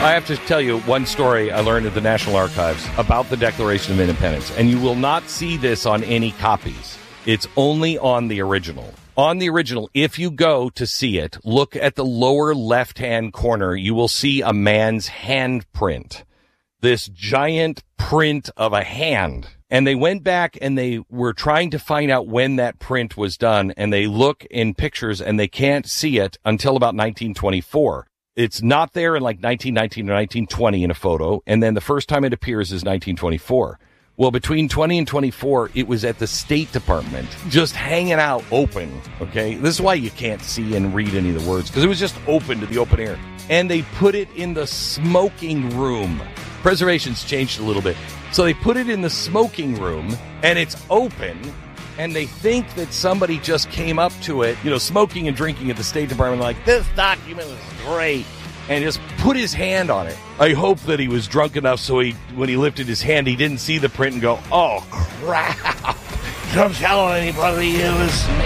I have to tell you one story I learned at the National Archives about the Declaration of Independence, and you will not see this on any copies. It's only on the original. On the original, if you go to see it, look at the lower left-hand corner. You will see a man's handprint, this giant print of a hand. And they went back and they were trying to find out when that print was done, and they look in pictures and they can't see it until about 1924. It's not there in like 1919 or 1920 in a photo, and then the first time it appears is 1924. Well, between 20 and 24, it was at the State Department, just hanging out open, okay? This is why you can't see and read any of the words, because it was just open to the open air. And they put it in the smoking room. Preservation's changed a little bit. So they put it in the smoking room, and it's open, and they think that somebody just came up to it, smoking and drinking at the State Department, like, this document is great, and just put his hand on it. I hope that he was drunk enough so when he lifted his hand, he didn't see the print and go, oh, crap, don't tell anybody it was me.